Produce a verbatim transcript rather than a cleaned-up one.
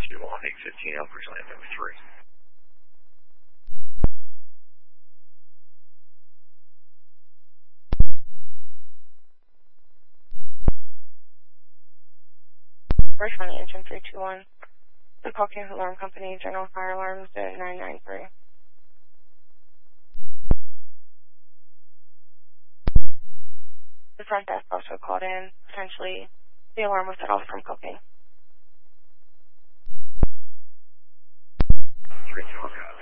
two one, eight fifteen Elkers Land number three. First one, engine three two one. The Cocaine Alarm Company, General Fire Alarms at nine nine three. The front desk also called in. Potentially, the alarm was set off from cocaine. three two one.